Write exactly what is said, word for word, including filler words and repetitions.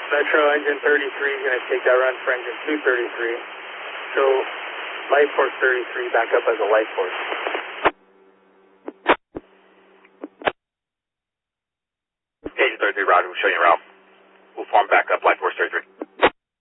Metro engine thirty-three is going to take that run for engine two thirty-three. So light force thirty-three back up as a light force. Engine thirty-three, roger, we'll show you around. We'll form back up, light force thirty-three.